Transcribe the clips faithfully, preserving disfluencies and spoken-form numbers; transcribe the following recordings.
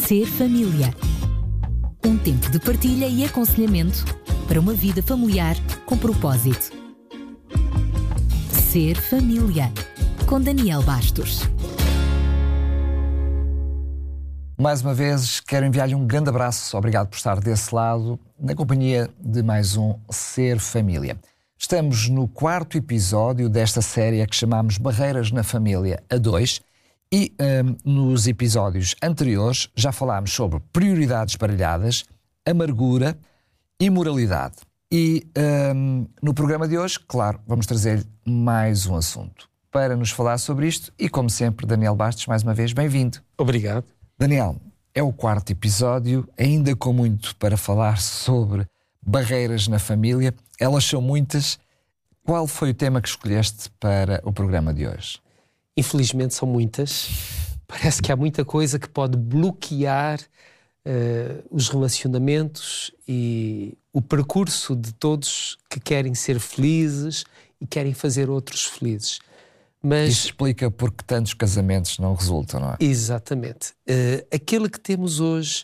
Ser família. Um tempo de partilha e aconselhamento para uma vida familiar com propósito. Ser família. Com Daniel Bastos. Mais uma vez, quero enviar-lhe um grande abraço. Obrigado por estar desse lado, na companhia de mais um Ser Família. Estamos no quarto episódio desta série que chamamos Barreiras na Família a dois e um, nos episódios anteriores já falámos sobre prioridades baralhadas, amargura e moralidade. E um, no programa de hoje, claro, vamos trazer mais um assunto para nos falar sobre isto e, como sempre, Daniel Bastos, mais uma vez, bem-vindo. Obrigado. Daniel, é o quarto episódio, ainda com muito para falar sobre barreiras na família. Elas são muitas. Qual foi o tema que escolheste para o programa de hoje? Infelizmente são muitas. Parece que há muita coisa que pode bloquear uh, os relacionamentos e o percurso de todos que querem ser felizes e querem fazer outros felizes. Mas, isso explica porque tantos casamentos não resultam, não é? Exatamente. Uh, aquele que temos hoje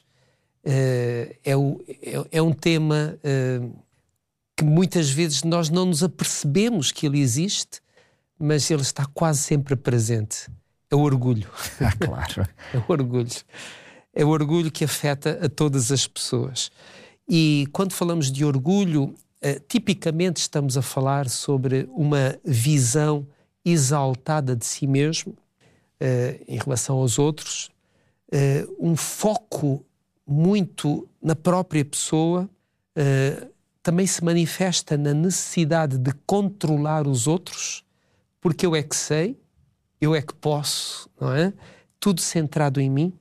uh, é, o, é, é um tema uh, que muitas vezes nós não nos apercebemos que ele existe, mas ele está quase sempre presente. É o orgulho. Ah, claro. É o orgulho. É o orgulho que afeta a todas as pessoas. E quando falamos de orgulho, uh, tipicamente estamos a falar sobre uma visão exaltada de si mesmo uh, em relação aos outros, uh, um foco muito na própria pessoa, uh, também se manifesta na necessidade de controlar os outros, porque eu é que sei, eu é que posso, não é? Tudo centrado em mim,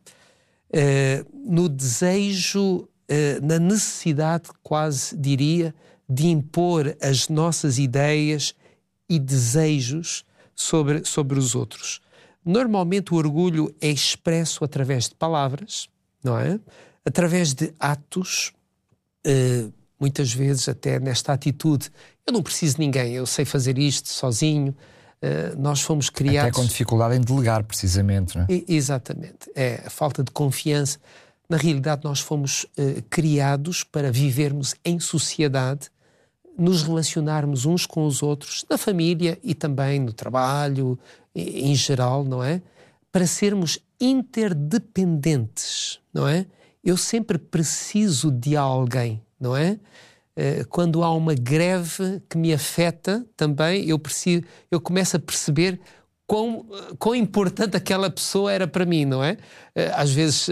uh, no desejo, uh, na necessidade, quase diria, de impor as nossas ideias e desejos Sobre, sobre os outros. Normalmente o orgulho é expresso através de palavras, não é? Através de atos, uh, muitas vezes até nesta atitude, eu não preciso de ninguém, eu sei fazer isto sozinho, uh, nós fomos criados... Até com dificuldade em delegar, precisamente, não é? E, exatamente, é a falta de confiança. Na realidade nós fomos uh, criados para vivermos em sociedade, nos relacionarmos uns com os outros, na família e também no trabalho, em geral, não é? Para sermos interdependentes, não é? Eu sempre preciso de alguém, não é? Quando há uma greve que me afeta também, eu, preciso, eu começo a perceber quão, quão importante aquela pessoa era para mim, não é? Às vezes...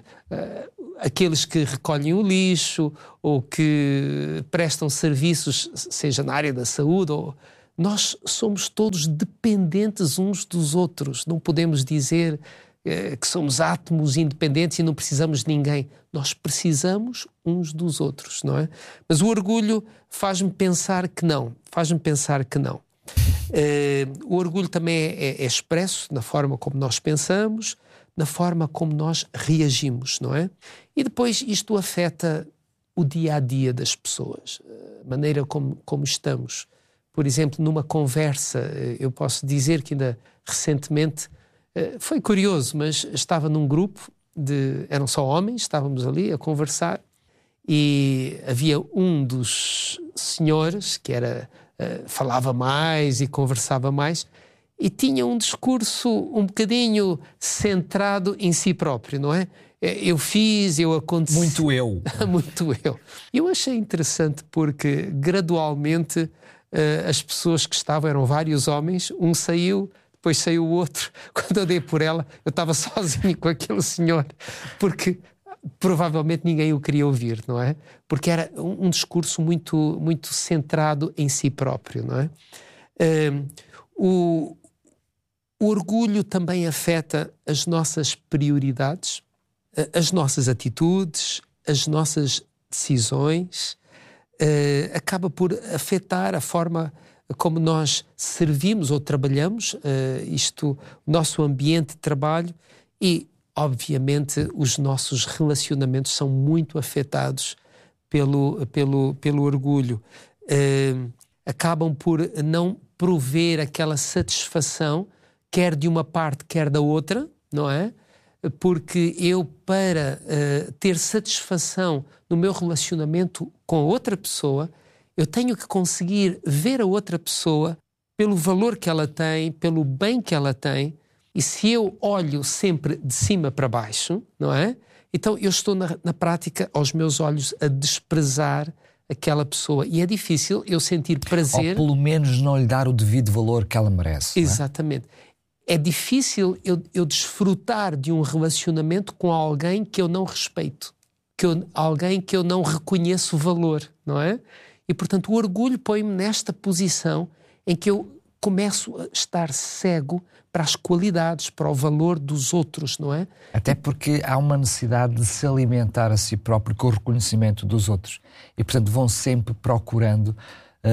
aqueles que recolhem o lixo ou que prestam serviços, seja na área da saúde, ou... nós somos todos dependentes uns dos outros. Não podemos dizer eh, que somos átomos independentes e não precisamos de ninguém. Nós precisamos uns dos outros, não é? Mas o orgulho faz-me pensar que não. Faz-me pensar que não. Eh, o orgulho também é, é expresso na forma como nós pensamos, na forma como nós reagimos, não é? E depois isto afeta o dia-a-dia das pessoas, a maneira como, como estamos. Por exemplo, numa conversa, eu posso dizer que ainda recentemente, foi curioso, mas estava num grupo, de, eram só homens, estávamos ali a conversar e havia um dos senhores que era, falava mais e conversava mais, e tinha um discurso um bocadinho centrado em si próprio, não é? Eu fiz, eu aconteci... Muito eu. Muito eu. Eu achei interessante porque, gradualmente, uh, as pessoas que estavam, eram vários homens, um saiu, depois saiu o outro. Quando eu dei por ela, eu estava sozinho com aquele senhor, porque provavelmente ninguém o queria ouvir, não é? Porque era um, um discurso muito, muito centrado em si próprio, não é? Uh, o... O orgulho também afeta as nossas prioridades, as nossas atitudes, as nossas decisões, uh, acaba por afetar a forma como nós servimos ou trabalhamos, uh, isto, o nosso ambiente de trabalho e, obviamente, os nossos relacionamentos são muito afetados pelo, pelo, pelo orgulho. Uh, acabam por não prover aquela satisfação, quer de uma parte, quer da outra, não é? porque eu, para uh, ter satisfação no meu relacionamento com a outra pessoa, eu tenho que conseguir ver a outra pessoa pelo valor que ela tem, pelo bem que ela tem. E se eu olho sempre de cima para baixo, não é? Então eu estou na, na prática, aos meus olhos, a desprezar aquela pessoa. E é difícil eu sentir prazer... Ou pelo menos não lhe dar o devido valor que ela merece. Exatamente. É, é difícil eu, eu desfrutar de um relacionamento com alguém que eu não respeito, que eu, alguém que eu não reconheço valor, não é? E, portanto, o orgulho põe-me nesta posição em que eu começo a estar cego para as qualidades, para o valor dos outros, não é? Até porque há uma necessidade de se alimentar a si próprio com o reconhecimento dos outros. E, portanto, vão sempre procurando uh,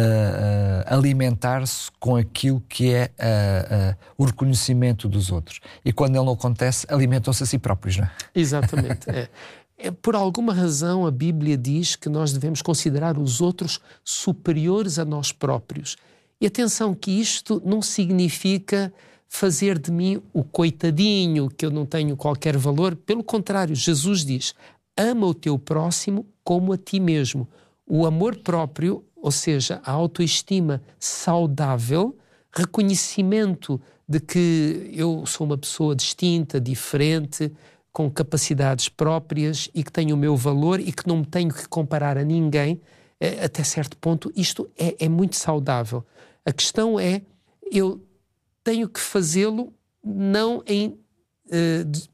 uh, alimentar-se com aquilo que é uh, uh, o reconhecimento dos outros. E quando ele não acontece, alimentam-se a si próprios, não é? Exatamente, é. É, por alguma razão, a Bíblia diz que nós devemos considerar os outros superiores a nós próprios. E atenção que isto não significa fazer de mim o coitadinho, que eu não tenho qualquer valor. Pelo contrário, Jesus diz, ama o teu próximo como a ti mesmo. O amor próprio, ou seja, a autoestima saudável, reconhecimento de que eu sou uma pessoa distinta, diferente, com capacidades próprias e que tenho o meu valor e que não me tenho que comparar a ninguém, até certo ponto, isto é, é muito saudável. A questão é, eu tenho que fazê-lo não em eh, de,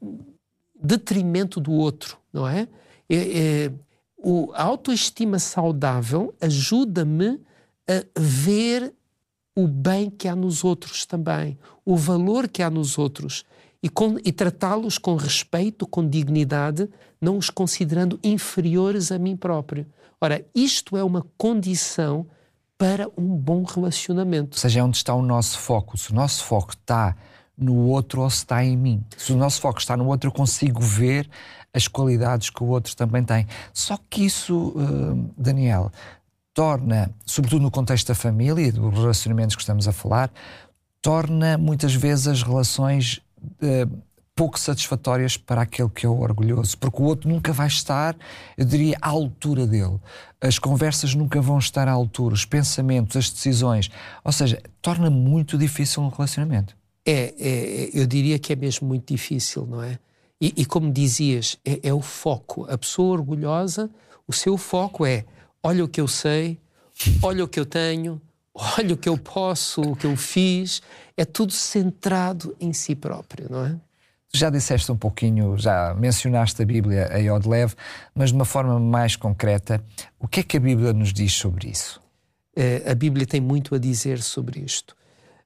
detrimento do outro, não é? é, é o, a autoestima saudável ajuda-me a ver o bem que há nos outros também, o valor que há nos outros, e, e tratá-los com respeito, com dignidade, não os considerando inferiores a mim próprio. Ora, isto é uma condição para um bom relacionamento. Ou seja, é onde está o nosso foco. Se o nosso foco está no outro ou se está em mim. Se o nosso foco está no outro, eu consigo ver as qualidades que o outro também tem. Só que isso, uh, Daniel, torna, sobretudo no contexto da família e dos relacionamentos que estamos a falar, torna muitas vezes as relações uh, pouco satisfatórias para aquele que é o orgulhoso, porque o outro nunca vai estar, eu diria, à altura dele. As conversas nunca vão estar à altura, os pensamentos, as decisões. Ou seja, torna muito difícil um relacionamento. É, é, eu diria que é mesmo muito difícil, não é? E, e como dizias, é, é o foco. A pessoa orgulhosa, o seu foco é, olha o que eu sei, olha o que eu tenho, olha o que eu posso, o que eu fiz. É tudo centrado em si próprio, não é? Já disseste um pouquinho, já mencionaste a Bíblia aí ao de leve, mas de uma forma mais concreta, o que é que a Bíblia nos diz sobre isso? Uh, a Bíblia tem muito a dizer sobre isto.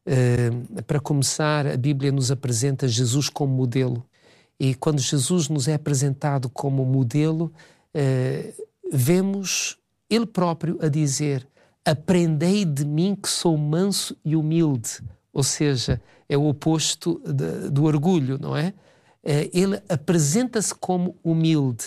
Uh, para começar, a Bíblia nos apresenta Jesus como modelo. E quando Jesus nos é apresentado como modelo, uh, vemos Ele próprio a dizer, aprendei de mim que sou manso e humilde. Ou seja, é o oposto de, do orgulho, não é? Uh, ele apresenta-se como humilde.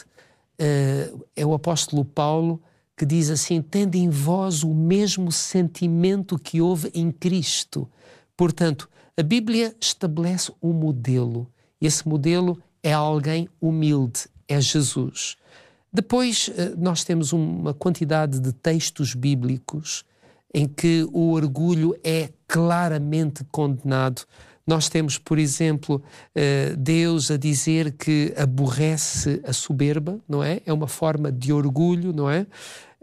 Uh, é o apóstolo Paulo que diz assim, tende em vós o mesmo sentimento que houve em Cristo. Portanto, a Bíblia estabelece um modelo. E esse modelo é alguém humilde, é Jesus. Depois, uh, nós temos uma quantidade de textos bíblicos em que o orgulho é claramente condenado. Nós temos, por exemplo, Deus a dizer que aborrece a soberba, não é? É uma forma de orgulho, não é?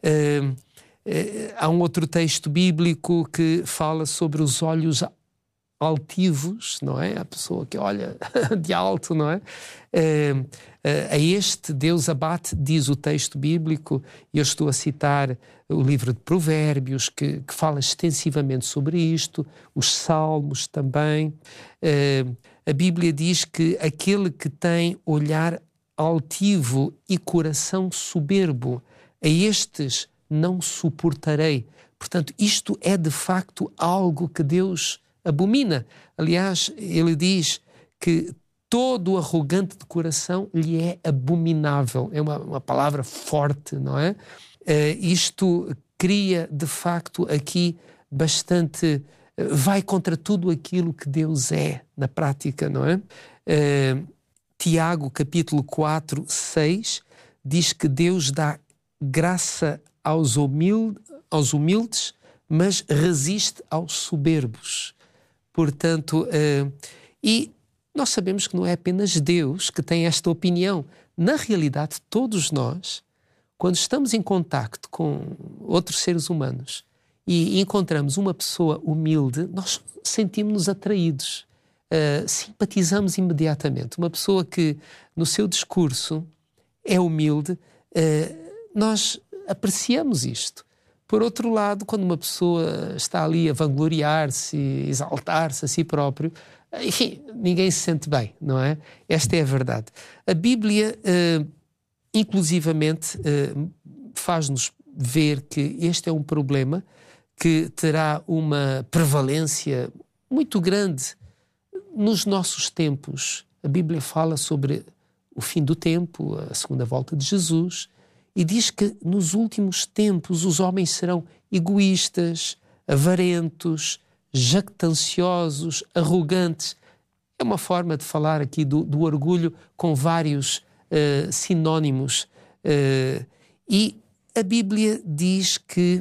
Há um outro texto bíblico que fala sobre os olhos altivos, não é? A pessoa que olha de alto, não é? A este Deus abate, diz o texto bíblico, e eu estou a citar o livro de Provérbios, que, que fala extensivamente sobre isto, os Salmos também. A Bíblia diz que aquele que tem olhar altivo e coração soberbo, a estes não suportarei. Portanto, isto é de facto algo que Deus abomina. Aliás, ele diz que todo arrogante de coração lhe é abominável. É uma, uma palavra forte, não é? Uh, isto cria, de facto, aqui bastante... Uh, vai contra tudo aquilo que Deus é, na prática, não é? Uh, Tiago, capítulo quatro, seis, diz que Deus dá graça aos, humilde, aos humildes, mas resiste aos soberbos. Portanto, uh, e nós sabemos que não é apenas Deus que tem esta opinião. Na realidade, todos nós, quando estamos em contacto com outros seres humanos e encontramos uma pessoa humilde, nós sentimos-nos atraídos, uh, simpatizamos imediatamente. Uma pessoa que no seu discurso é humilde, uh, nós apreciamos isto. Por outro lado, quando uma pessoa está ali a vangloriar-se, exaltar-se a si próprio, enfim, ninguém se sente bem, não é? Esta é a verdade. A Bíblia, uh, inclusivamente, uh, faz-nos ver que este é um problema que terá uma prevalência muito grande nos nossos tempos. A Bíblia fala sobre o fim do tempo, a segunda volta de Jesus, e diz que nos últimos tempos os homens serão egoístas, avarentos, jactanciosos, arrogantes. É uma forma de falar aqui do, do orgulho com vários uh, sinónimos. Uh, e a Bíblia diz que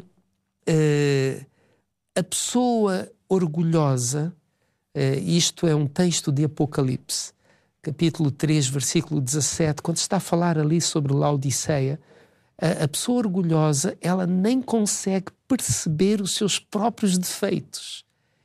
uh, a pessoa orgulhosa, uh, isto é um texto de Apocalipse, capítulo três, versículo dezassete, quando está a falar ali sobre Laodiceia, a, a pessoa orgulhosa, ela nem consegue perceber os seus próprios defeitos.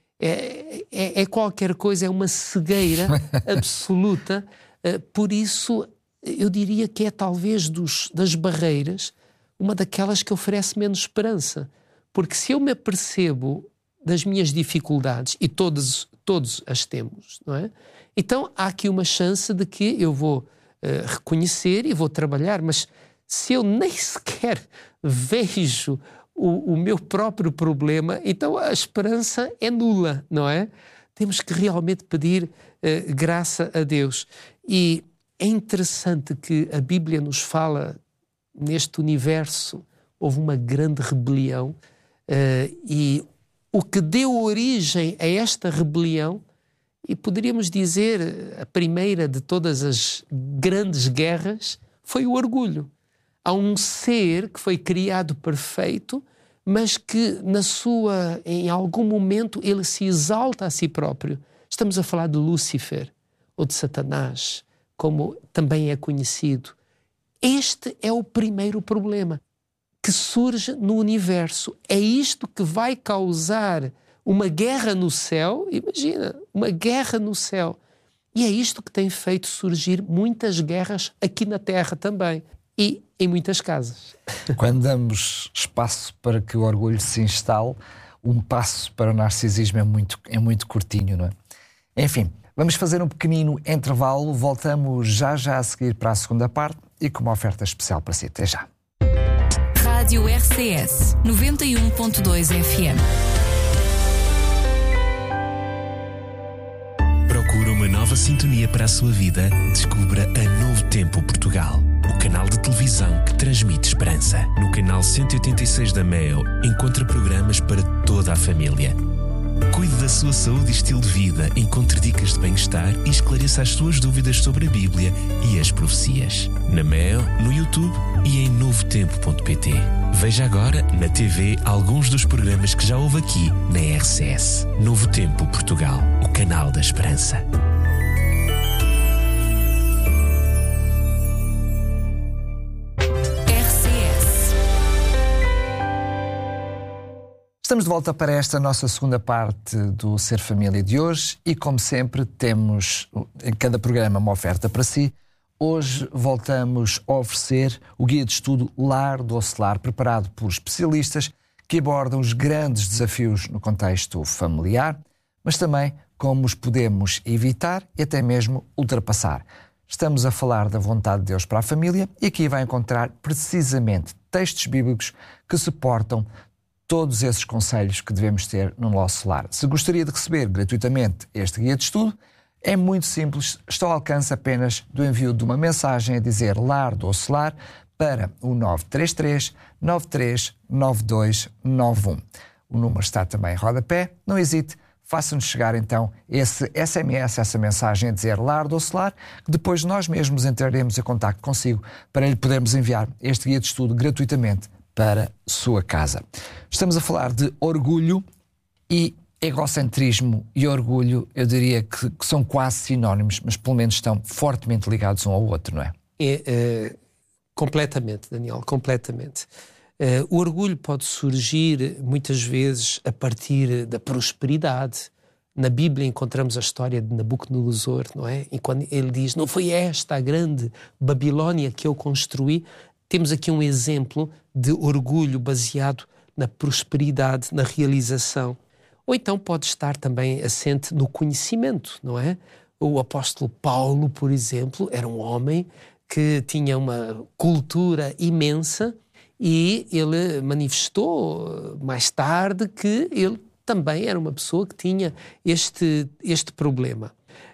É, é, é qualquer coisa, é uma cegueira absoluta. Uh, por isso, eu diria que é talvez dos, das barreiras uma daquelas que oferece menos esperança. Porque se eu me apercebo das minhas dificuldades, e todos, todos as temos, não é? Então há aqui uma chance de que eu vou uh, reconhecer e vou trabalhar, mas se eu nem sequer vejo o, o meu próprio problema, então a esperança é nula, não é? Temos que realmente pedir uh, graça a Deus. E é interessante que a Bíblia nos fala, neste universo houve uma grande rebelião, uh, e o que deu origem a esta rebelião, e poderíamos dizer a primeira de todas as grandes guerras, foi o orgulho. Há um ser que foi criado perfeito, mas que na sua, em algum momento ele se exalta a si próprio. Estamos a falar de Lúcifer, ou de Satanás, como também é conhecido. Este é o primeiro problema que surge no universo. É isto que vai causar uma guerra no céu, imagina, uma guerra no céu. E é isto que tem feito surgir muitas guerras aqui na Terra também. E em muitas casas. Quando damos espaço para que o orgulho se instale, um passo para o narcisismo é muito, é muito curtinho, não é? Enfim, vamos fazer um pequenino intervalo, voltamos já já a seguir para a segunda parte e com uma oferta especial para si. Até já. Rádio R C S noventa e um ponto dois F M. Procura uma nova sintonia para a sua vida? Descubra a Novo Tempo Portugal, o canal de televisão que transmite esperança. No canal cento e oitenta e seis da Mel, encontra programas para toda a família. Cuide da sua saúde e estilo de vida, encontre dicas de bem-estar e esclareça as suas dúvidas sobre a Bíblia e as profecias. Na Mel, no YouTube e em novo tempo ponto pt. Veja agora na T V alguns dos programas que já houve aqui na R C S. Novo Tempo Portugal, o canal da esperança. Estamos de volta para esta nossa segunda parte do Ser Família de hoje e, como sempre, temos em cada programa uma oferta para si. Hoje voltamos a oferecer o guia de estudo Lar Doce Lar, preparado por especialistas que abordam os grandes desafios no contexto familiar, mas também como os podemos evitar e até mesmo ultrapassar. Estamos a falar da vontade de Deus para a família e aqui vai encontrar precisamente textos bíblicos que suportam todos esses conselhos que devemos ter no nosso lar. Se gostaria de receber gratuitamente este guia de estudo, é muito simples, está ao alcance apenas do envio de uma mensagem a dizer Lar Doce Lar para o nove três três, nove três nove dois nove um. O número está também em rodapé, não hesite, faça-nos chegar então esse S M S, essa mensagem a dizer lar doce lar, que depois nós mesmos entraremos em contacto consigo para lhe podermos enviar este guia de estudo gratuitamente para a sua casa. Estamos a falar de orgulho e egocentrismo e orgulho, eu diria que, que são quase sinónimos, mas pelo menos estão fortemente ligados um ao outro, não é? É, é completamente, Daniel, completamente. Uh, o orgulho pode surgir muitas vezes a partir da prosperidade. Na Bíblia encontramos a história de Nabucodonosor, não é? E quando ele diz, não foi esta a grande Babilónia que eu construí, temos aqui um exemplo de orgulho baseado na prosperidade, na realização. Ou então pode estar também assente no conhecimento, não é? O apóstolo Paulo, por exemplo, era um homem que tinha uma cultura imensa, e ele manifestou mais tarde que ele também era uma pessoa que tinha este, este problema.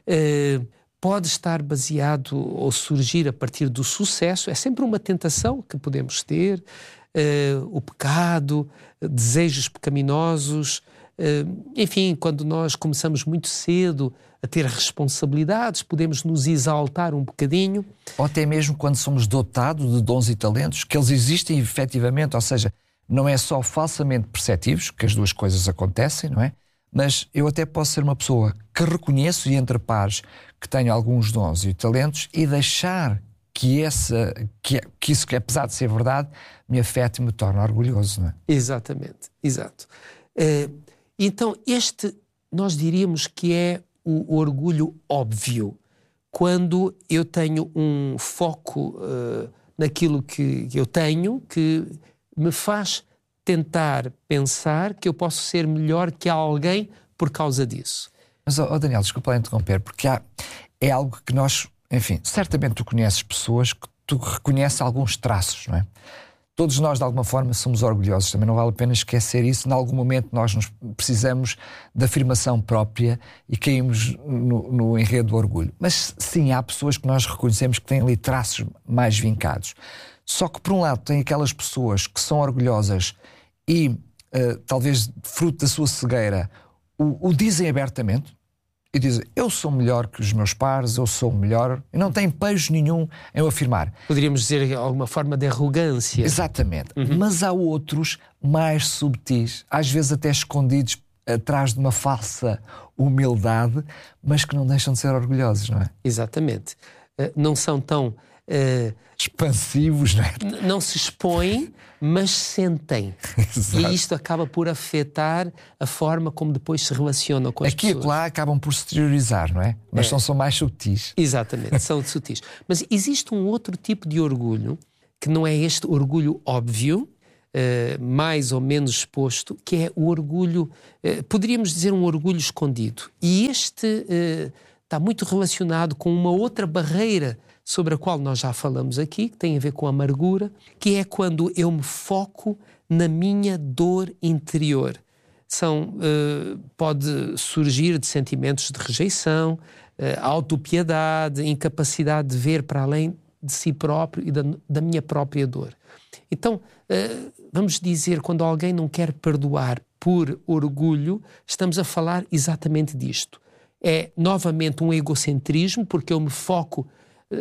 Uh, pode estar baseado ou surgir a partir do sucesso, é sempre uma tentação que podemos ter, uh, o pecado, desejos pecaminosos, uh, enfim, quando nós começamos muito cedo a ter responsabilidades, podemos nos exaltar um bocadinho. Ou até mesmo quando somos dotados de dons e talentos, que eles existem efetivamente, ou seja, não é só falsamente perceptivos, que as duas coisas acontecem, não é? Mas eu até posso ser uma pessoa que reconheço e entre pares que tenho alguns dons e talentos e deixar que, essa, que, que isso, que apesar de ser verdade, me afete e me torne orgulhoso, não é? Exatamente, exato. Uh, então este, nós diríamos que é o orgulho óbvio, quando eu tenho um foco uh, naquilo que, que eu tenho, que me faz tentar pensar que eu posso ser melhor que alguém por causa disso. Mas, oh Daniel, desculpa lá interromper, porque há, é algo que nós, enfim, certamente tu conheces pessoas que tu reconheces alguns traços, não é? Todos nós, de alguma forma, somos orgulhosos. Também não vale a pena esquecer isso. Em algum momento nós nos precisamos de afirmação própria e caímos no, no enredo do orgulho. Mas sim, há pessoas que nós reconhecemos que têm ali traços mais vincados. Só que, por um lado, tem aquelas pessoas que são orgulhosas e, uh, talvez fruto da sua cegueira, o, o dizem abertamente. E dizem, eu sou melhor que os meus pares, eu sou melhor, e não tem pejo nenhum em o afirmar. Poderíamos dizer alguma forma de arrogância. Exatamente. Uhum. Mas há outros mais subtis, às vezes até escondidos atrás de uma falsa humildade, mas que não deixam de ser orgulhosos, não é? Exatamente. Uh, não são tão... Uh, expansivos, não é? N- não se expõem, mas sentem. E isto acaba por afetar a forma como depois se relacionam com as Aqui pessoas. Aqui e lá acabam por se exteriorizar, não é? Mas é. São, são mais subtis. Exatamente, são sutis. Mas existe um outro tipo de orgulho, que não é este orgulho óbvio, uh, mais ou menos exposto, que é o orgulho, uh, poderíamos dizer um orgulho escondido. E este uh, está muito relacionado com uma outra barreira sobre a qual nós já falamos aqui, que tem a ver com a amargura, que é quando eu me foco na minha dor interior. São, uh, pode surgir de sentimentos de rejeição, uh, autopiedade, incapacidade de ver para além de si próprio e da, da minha própria dor. Então, uh, vamos dizer, quando alguém não quer perdoar por orgulho, estamos a falar exatamente disto. É, novamente, um egocentrismo, porque eu me foco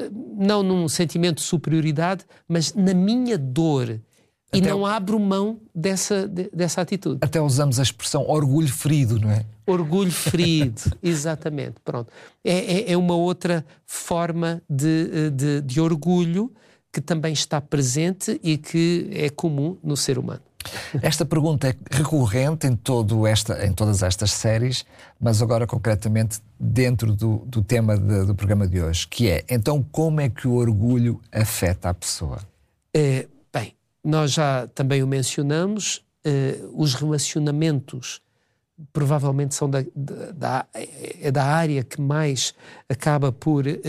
não num sentimento de superioridade, mas na minha dor. E até não abro mão dessa, de, dessa atitude. Até usamos a expressão orgulho ferido, não é? Orgulho ferido, exatamente. Pronto. É, é, é uma outra forma de, de, de orgulho que também está presente e que é comum no ser humano. Esta pergunta é recorrente em, todo esta, em todas estas séries, mas agora concretamente dentro do, do tema de, do programa de hoje, que é, então, como é que o orgulho afeta a pessoa? É, bem, nós já também o mencionamos, é, os relacionamentos provavelmente são da, da, é da área que mais acaba por é,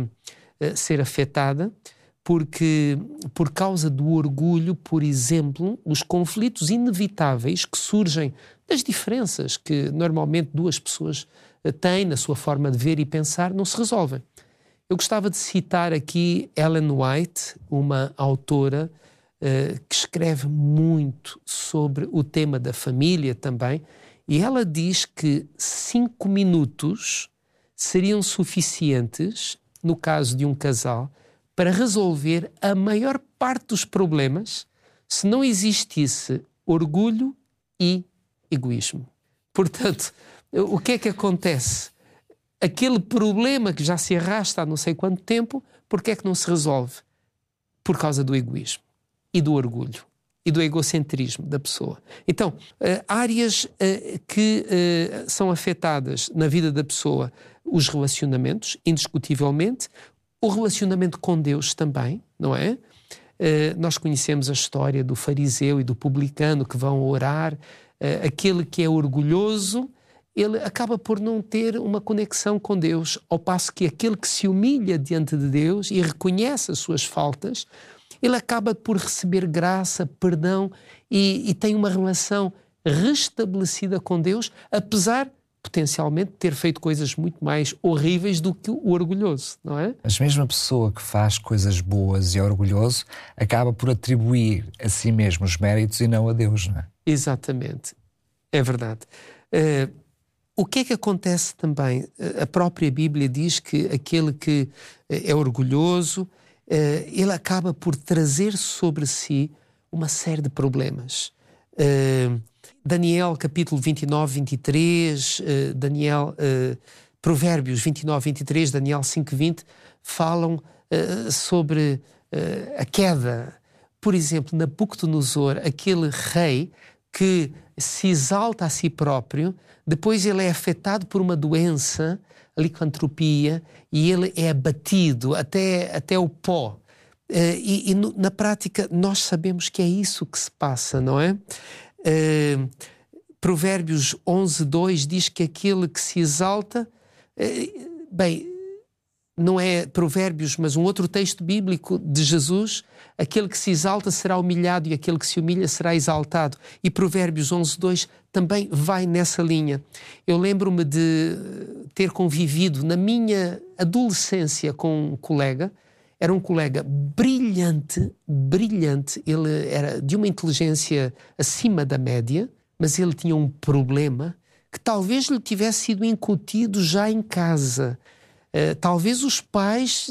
é, ser afetada, porque, por causa do orgulho, por exemplo, os conflitos inevitáveis que surgem das diferenças que normalmente duas pessoas têm na sua forma de ver e pensar não se resolvem. Eu gostava de citar aqui Ellen White, uma autora uh, que escreve muito sobre o tema da família também, E ela diz que cinco minutos seriam suficientes, no caso de um casal, para resolver a maior parte dos problemas se não existisse orgulho e egoísmo. Portanto, o que é que acontece? Aquele problema que já se arrasta há não sei quanto tempo, por que é que não se resolve? Por causa do egoísmo e do orgulho e do egocentrismo da pessoa. Então, uh, áreas uh, que uh, são afetadas na vida da pessoa, os relacionamentos, indiscutivelmente, o relacionamento com Deus também, não é? Uh, nós conhecemos a história do fariseu e do publicano que vão orar. Uh, aquele que é orgulhoso, ele acaba por não ter uma conexão com Deus, ao passo que aquele que se humilha diante de Deus e reconhece as suas faltas, ele acaba por receber graça, perdão e, e tem uma relação restabelecida com Deus, apesar, potencialmente, de ter feito coisas muito mais horríveis do que o orgulhoso, não é? Mas mesmo a pessoa que faz coisas boas e é orgulhoso acaba por atribuir a si mesmo os méritos e não a Deus, não é? Exatamente. É verdade. Uh, o que é que acontece também? A própria Bíblia diz que aquele que é orgulhoso, uh, ele acaba por trazer sobre si uma série de problemas. Uh, Daniel, capítulo vinte e nove, vinte e três, uh, Daniel, uh, Provérbios vinte e nove, vinte e três, Daniel cinco, vinte, falam uh, sobre uh, a queda. Por exemplo, Nabucodonosor, aquele rei que se exalta a si próprio, depois ele é afetado por uma doença, a licantropia, e ele é abatido até, até o pó. Uh, e e no, na prática nós sabemos que é isso que se passa, não é? Uh, Provérbios onze, dois diz que aquele que se exalta, uh, bem, não é Provérbios, mas um outro texto bíblico de Jesus, aquele que se exalta será humilhado e aquele que se humilha será exaltado. E Provérbios onze, dois também vai nessa linha. Eu lembro-me de ter convivido na minha adolescência com um colega. Era um colega brilhante, brilhante. Ele era de uma inteligência acima da média, mas ele tinha um problema que talvez lhe tivesse sido incutido já em casa. Uh, talvez os pais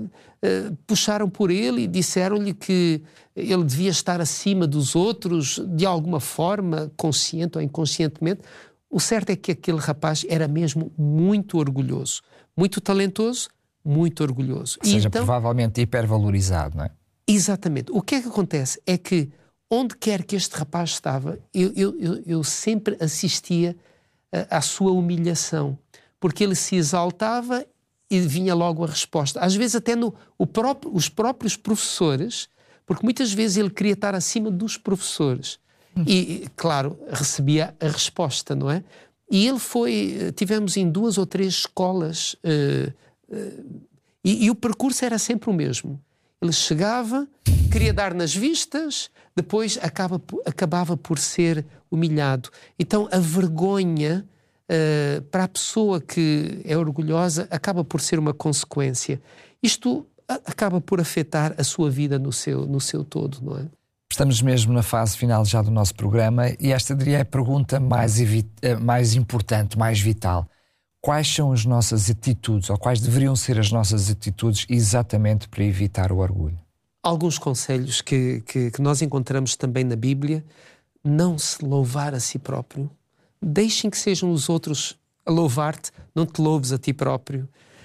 uh, puxaram por ele e disseram-lhe que ele devia estar acima dos outros, de alguma forma, consciente ou inconscientemente. O certo é que aquele rapaz era mesmo muito orgulhoso, muito talentoso, muito orgulhoso. Ou seja, então, provavelmente hipervalorizado, não é? Exatamente. O que é que acontece? É que onde quer que este rapaz estava, eu, eu, eu, eu sempre assistia uh, à sua humilhação, porque ele se exaltava e vinha logo a resposta. Às vezes até no, o próprio, os próprios professores, porque muitas vezes ele queria estar acima dos professores. Hum. E, claro, recebia a resposta, não é? E ele foi... Tivemos em duas ou três escolas... Uh, uh, e, e o percurso era sempre o mesmo. Ele chegava, queria dar nas vistas, depois acaba, acabava por ser humilhado. Então a vergonha... Uh, para a pessoa que é orgulhosa, acaba por ser uma consequência. Isto a, acaba por afetar a sua vida no seu, no seu todo, não é? Estamos mesmo na fase final já do nosso programa e esta diria é a pergunta mais, mais importante, mais vital. Quais são as nossas atitudes, ou quais deveriam ser as nossas atitudes exatamente para evitar o orgulho? Alguns conselhos que, que, que nós encontramos também na Bíblia. Não se louvar a si próprio. Deixem que sejam os outros a louvar-te, não te louves a ti próprio.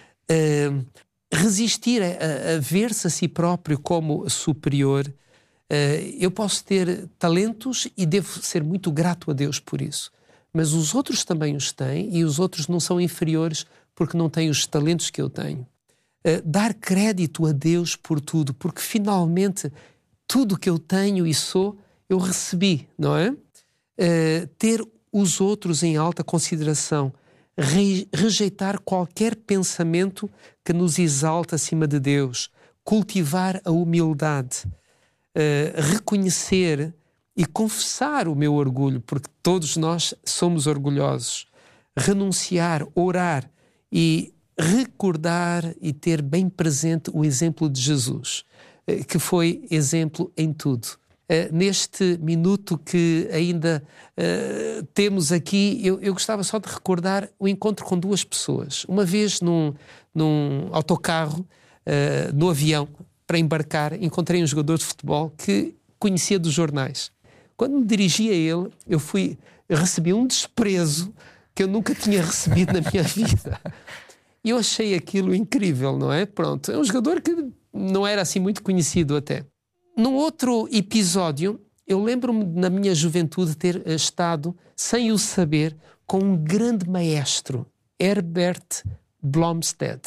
Uh, resistir a, a ver-se a si próprio como superior. Uh, eu posso ter talentos e devo ser muito grato a Deus por isso. Mas os outros também os têm e os outros não são inferiores porque não têm os talentos que eu tenho. Uh, dar crédito a Deus por tudo, porque finalmente tudo que eu tenho e sou, eu recebi, não é? Uh, ter os outros em alta consideração, re- rejeitar qualquer pensamento que nos exalta acima de Deus, cultivar a humildade, uh, reconhecer e confessar o meu orgulho, porque todos nós somos orgulhosos, renunciar, orar e recordar e ter bem presente o exemplo de Jesus, uh, que foi exemplo em tudo. Uh, neste minuto que ainda uh, temos aqui, eu, eu gostava só de recordar o encontro com duas pessoas. Uma vez num, num autocarro, uh, no avião, para embarcar, encontrei um jogador de futebol que conhecia dos jornais. Quando me dirigi a ele, eu fui, eu recebi um desprezo que eu nunca tinha recebido na minha vida. E eu achei aquilo incrível, não é? Pronto, é um jogador que não era assim muito conhecido até. Num outro episódio, eu lembro-me na minha juventude ter estado, sem o saber, com um grande maestro, Herbert Blomstedt.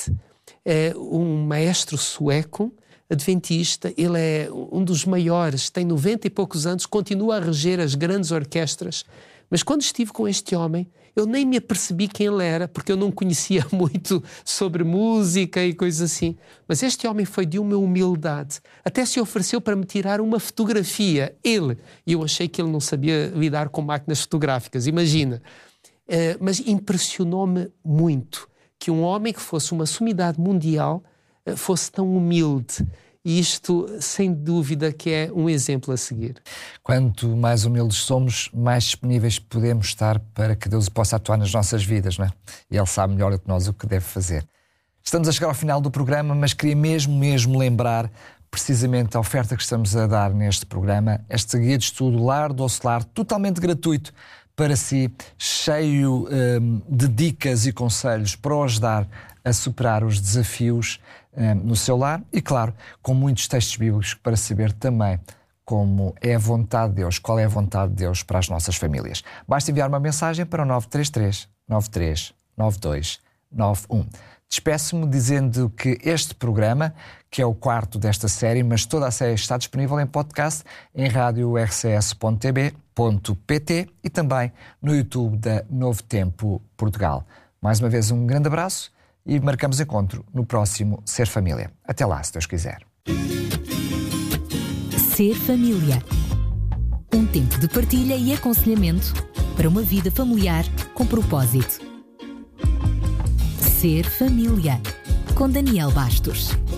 É um maestro sueco, adventista, ele é um dos maiores, tem noventa e poucos anos, continua a reger as grandes orquestras. Mas quando estive com este homem, eu nem me apercebi quem ele era, porque eu não conhecia muito sobre música e coisas assim. Mas este homem foi de uma humildade. Até se ofereceu para me tirar uma fotografia, ele. E eu achei que ele não sabia lidar com máquinas fotográficas, imagina. Uh, mas impressionou-me muito que um homem que fosse uma sumidade mundial uh, fosse tão humilde. E isto, sem dúvida, que é um exemplo a seguir. Quanto mais humildes somos, mais disponíveis podemos estar para que Deus possa atuar nas nossas vidas, não é? E Ele sabe melhor do que nós o que deve fazer. Estamos a chegar ao final do programa, mas queria mesmo, mesmo lembrar precisamente a oferta que estamos a dar neste programa, este guia de estudo Lar Doce Lar, totalmente gratuito para si, cheio hum, de dicas e conselhos para o ajudar a superar os desafios hum, no seu lar e, claro, com muitos textos bíblicos para saber também como é a vontade de Deus, qual é a vontade de Deus para as nossas famílias. Basta enviar uma mensagem para o nove três três, nove três nove dois nove um. Despeço-me dizendo que este programa, que é o quarto desta série, mas toda a série está disponível em podcast em rádio r c s ponto t b ponto p t e também no YouTube da Novo Tempo Portugal. Mais uma vez um grande abraço e marcamos encontro no próximo Ser Família. Até lá, se Deus quiser. Ser Família. Um tempo de partilha e aconselhamento para uma vida familiar com propósito. Ser Família, com Daniel Bastos.